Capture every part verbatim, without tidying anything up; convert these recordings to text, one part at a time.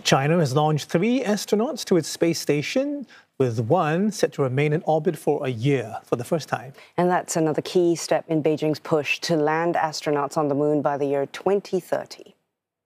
China has launched three astronauts to its space station, with one set to remain in orbit for a year for the first time. And that's another key step in Beijing's push to land astronauts on the moon by the year twenty thirty.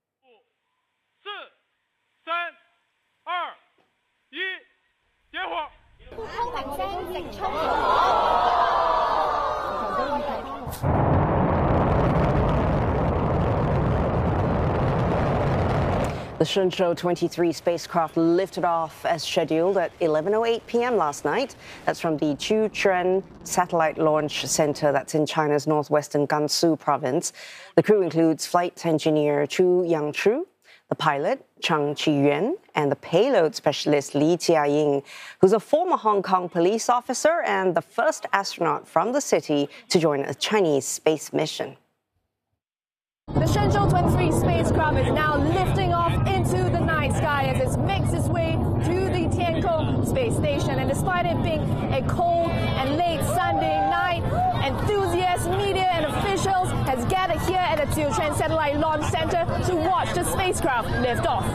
The Shenzhou twenty-three spacecraft lifted off as scheduled at eleven oh eight p m last night. That's from the Jiuquan Satellite Launch Center that's in China's northwestern Gansu province. The crew includes flight engineer Chu Yangchu, the pilot Chang Qiyuan, and the payload specialist Li Jiaying, who's a former Hong Kong police officer and the first astronaut from the city to join a Chinese space mission. The Shenzhou twenty-three spacecraft is now lifting off into the night sky as it makes its way to the Tiangong space station. And despite it being a cold and late Sunday night, enthusiasts, media, and officials has gathered here at the Jiuquan Satellite Launch Center to watch the spacecraft lift off.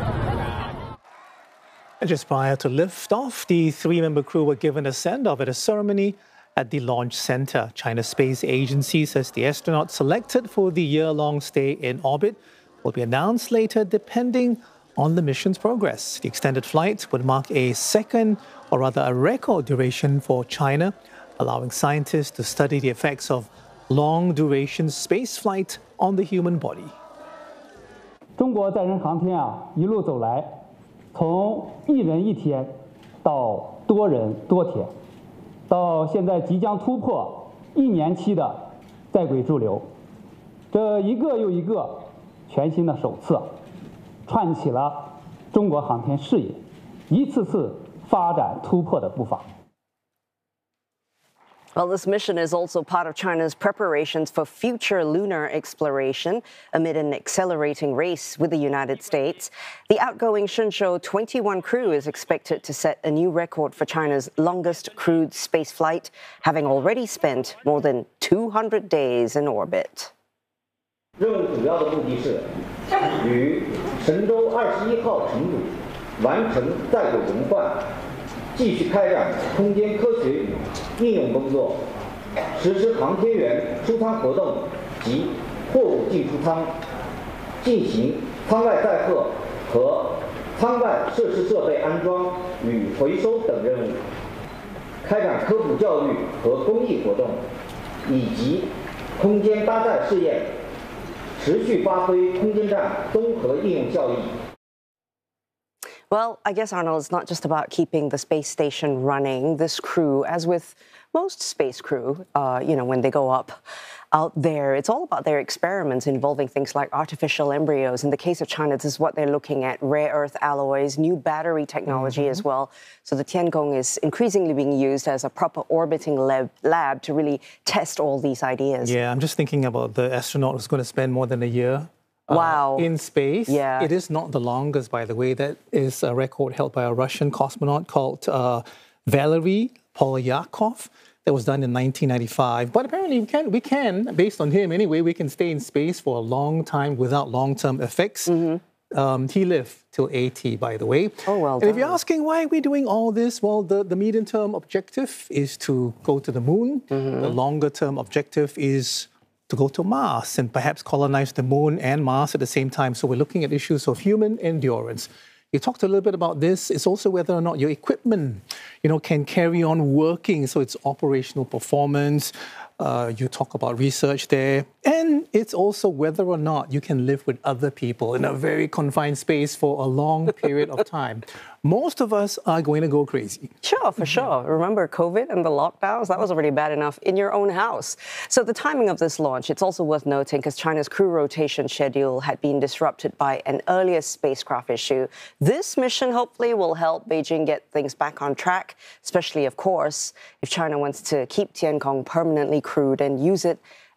And just prior to liftoff, the three-member crew were given a send-off at a ceremony at the launch center. China's space agency says the astronauts selected for the year-long stay in orbit will be announced later depending on the mission's progress. The extended flight would mark a second, or rather a record duration for China, allowing scientists to study the effects of long-duration space flight on the human body. 中国载人航天啊，一路走来，从一人一天到多人多天。 到现在即将突破一年期的在轨驻留，这一个又一个全新的首次，串起了中国航天事业一次次发展突破的步伐。 Well, this mission is also part of China's preparations for future lunar exploration amid an accelerating race with the United States. The outgoing Shenzhou twenty-one crew is expected to set a new record for China's longest crewed space flight, having already spent more than two hundred days in orbit. 任务主要的目的是与神舟二十一号乘组完成在轨轮换。 继续开展空间科学应用工作，实施航天员出舱活动及货物进出舱，进行舱外载荷和舱外设施设备安装与回收等任务，开展科普教育和公益活动，以及空间搭载试验，持续发挥空间站综合应用效益。 Well, I guess, Arnold, it's not just about keeping the space station running. This crew, as with most space crew, uh, you know, when they go up out there, it's all about their experiments involving things like artificial embryos. In the case of China, this is what they're looking at, rare earth alloys, new battery technology mm-hmm. as well. So the Tiangong is increasingly being used as a proper orbiting lab, lab to really test all these ideas. Yeah, I'm just thinking about the astronaut who's going to spend more than a year Wow. Uh, in space. Yeah. It is not the longest, by the way. That is a record held by a Russian cosmonaut called uh, Valery Polyakov. That was done in nineteen ninety-five. But apparently we can, we can, based on him anyway, we can stay in space for a long time without long-term effects. Mm-hmm. um, he lived till eighty, by the way. Oh, well and done. if you're asking why are we doing all this, well, the, the medium-term objective is to go to the moon. Mm-hmm. The longer-term objective is to go to Mars and perhaps colonize the moon and Mars at the same time. So we're looking at issues of human endurance. You talked a little bit about this. It's also whether or not your equipment, you know, can carry on working. So it's operational performance. Uh, you talk about research there. And it's also whether or not you can live with other people in a very confined space for a long period of time. Most of us are going to go crazy. Sure, for sure. Remember COVID and the lockdowns? That was already bad enough in your own house. So the timing of this launch, it's also worth noting because China's crew rotation schedule had been disrupted by an earlier spacecraft issue. This mission hopefully will help Beijing get things back on track, especially, of course, if China wants to keep Tiangong permanently crewed and use it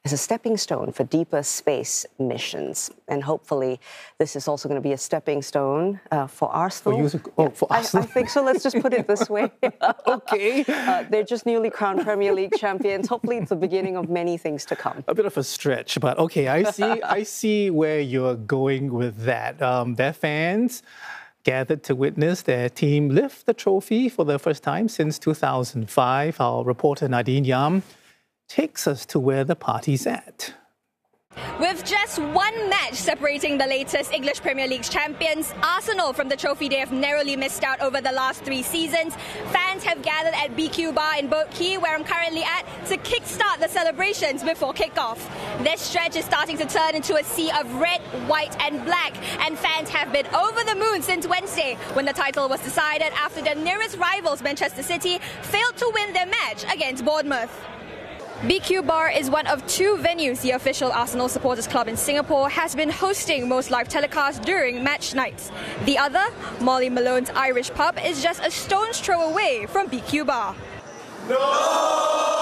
as a stepping stone for deeper space missions. And hopefully this is also going to be a stepping stone uh, for Arsenal. For, you to, oh, for I, Arsenal? I think so. Let's just put it this way. Okay. Uh, they're just newly crowned Premier League champions. Hopefully it's the beginning of many things to come. A bit of a stretch, but okay, I see, I see where you're going with that. Um, their fans gathered to witness their team lift the trophy for the first time since two thousand five. Our reporter Nadine Yam takes us to where the party's at. With just one match separating the latest English Premier League champions, Arsenal from the trophy they have narrowly missed out over the last three seasons, fans have gathered at B Q Bar in Boat Quay, where I'm currently at, to kickstart the celebrations before kickoff. This stretch is starting to turn into a sea of red, white and black, and fans have been over the moon since Wednesday, when the title was decided after their nearest rivals, Manchester City, failed to win their match against Bournemouth. B Q Bar is one of two venues the official Arsenal Supporters Club in Singapore has been hosting most live telecasts during match nights. The other, Molly Malone's Irish Pub, is just a stone's throw away from B Q Bar. No!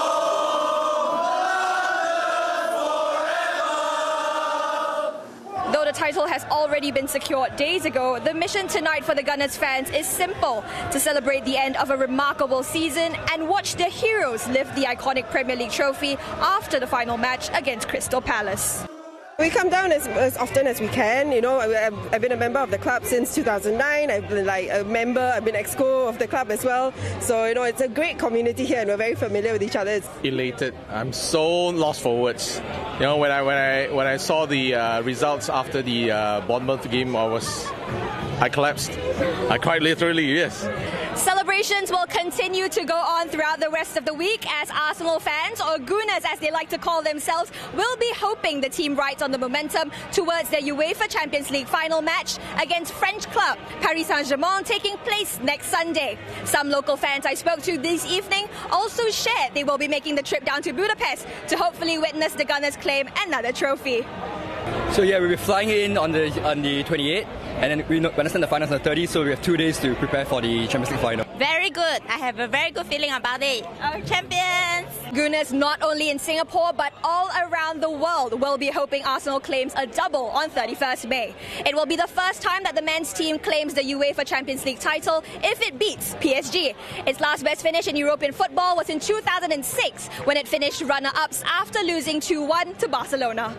Though the title has already been secured days ago, the mission tonight for the Gunners fans is simple: to celebrate the end of a remarkable season and watch the heroes lift the iconic Premier League trophy after the final match against Crystal Palace. We come down as, as often as we can. You know, I've, I've been a member of the club since two thousand nine. I've been like a member, I've been ex-co of the club as well. So, you know, it's a great community here and we're very familiar with each other. It's elated. I'm so lost for words. You know, when I when I when I saw the uh, results after the uh, Bournemouth game, I was I collapsed. I cried literally, yes. Celebrations will continue to go on throughout the rest of the week as Arsenal fans, or Gunners as they like to call themselves, will be hoping the team rides on the momentum towards their UEFA Champions League final match against French club Paris Saint-Germain, taking place next Sunday. Some local fans I spoke to this evening also shared they will be making the trip down to Budapest to hopefully witness the Gunners claim another trophy. So yeah, we'll be flying in on the on the twenty-eighth, and then we understand the finals on the thirtieth, so we have two days to prepare for the Champions League final. Very good. I have a very good feeling about it. Our champions! Gunners not only in Singapore but all around the world will be hoping Arsenal claims a double on thirty-first May. It will be the first time that the men's team claims the UEFA Champions League title if it beats P S G. Its last best finish in European football was in two thousand six, when it finished runner-ups after losing two one to Barcelona.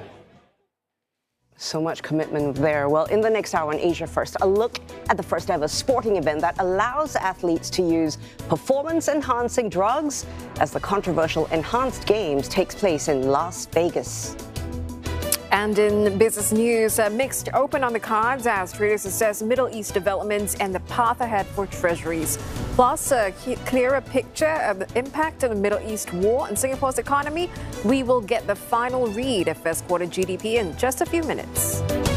So much commitment there. Well, in the next hour on Asia First, a look at the first ever sporting event that allows athletes to use performance-enhancing drugs as the controversial Enhanced Games takes place in Las Vegas. And in business news, a mixed open on the cards as traders assess Middle East developments and the path ahead for treasuries. Plus, a clearer picture of the impact of the Middle East war on Singapore's economy. We will get the final read of first quarter G D P in just a few minutes.